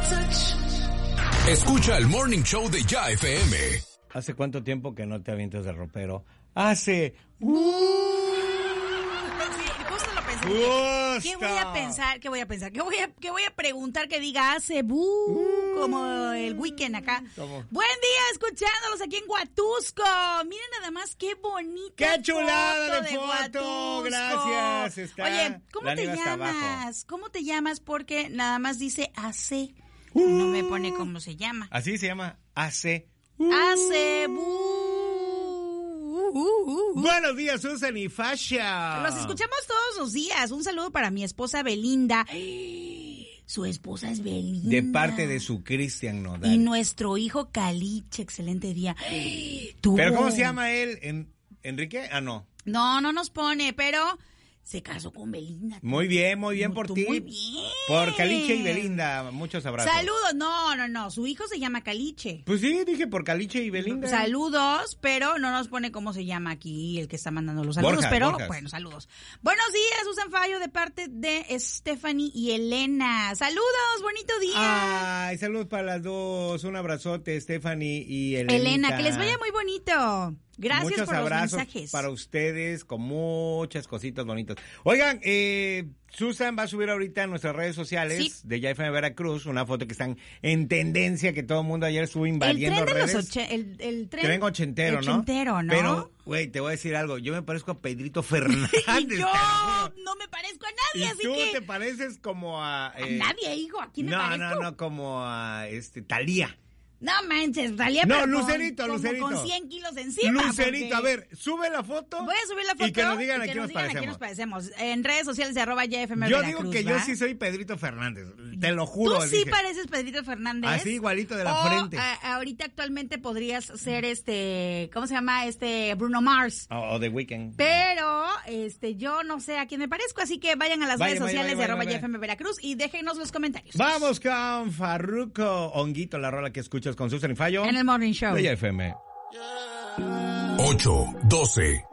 Escucha el Morning Show de Ya FM. ¿Hace cuánto tiempo que no te avientas de ropero? Hace... Sí, justo lo pensé. ¿Qué voy a pensar? ¿Qué voy a pensar? ¿Qué voy a preguntar que diga hace como el weekend acá? ¿Cómo? Buen día, escuchándolos aquí en Huatusco. Miren nada más qué bonita ¡Qué chulada de foto! Huatusco. Gracias. Está Oye, ¿cómo la te nieve hasta llamas? abajo. ¿Cómo te llamas? Porque nada más dice AC. No me pone cómo se llama. Así se llama AC. AC. Buenos días, Susan y Fasha. Los escuchamos todos los días. Un saludo para mi esposa Belinda. Su esposa es Belinda. De parte de su Cristian Nodal. Y nuestro hijo Caliche, excelente día. ¿Pero cómo se llama él? ¿Enrique? Ah, no. No nos pone, pero se casó con Belinda. Muy bien por ti. Muy bien. Por Caliche y Belinda, muchos abrazos. Saludos. No. Su hijo se llama Caliche. Pues sí, dije por Caliche y Belinda. Saludos, pero no nos pone cómo se llama aquí el que está mandando los saludos, Borjas. Bueno, saludos. Buenos días, Susan Fallo, de parte de Stephanie y Elena. Saludos, bonito día. Ay, saludos para las dos. Un abrazote, Stephanie y Elena. Elena, que les vaya muy bonito. Gracias Muchos por abrazos los mensajes. para ustedes, con muchas cositas bonitas. Oigan, Susan va a subir ahorita en nuestras redes sociales de Ya FM Veracruz una foto que están en tendencia, que todo el mundo ayer estuvo invadiendo redes. El tren ochentero, ¿no? Ochentero, ¿no? Pero, güey, te voy a decir algo. Yo me parezco a Pedrito Fernández. Y yo no me parezco a nadie, así tú que... te pareces como a... A nadie, hijo. ¿A quién me parezco? No, como a Thalía. No manches, salía No, pero Lucerito. con 100 kilos encima. Lucerito, a ver, sube la foto. Voy a subir la foto y que nos digan a quién nos parecemos. En redes sociales de @YFM Yo Veracruz, digo que ¿va? yo sí soy Pedrito Fernández, te lo juro. Tú sí pareces Pedrito Fernández. Así igualito de la frente. Ahorita actualmente podrías ser ¿cómo se llama? Bruno Mars. O The Weeknd. Pero yo no sé a quién me parezco, así que vayan a las redes sociales de @YFM Veracruz y déjenos los comentarios. Vamos con Farruko Honguito, la rola que escuchas con Susan y Fallo. En el Morning Show. De Ya FM. 8, 12,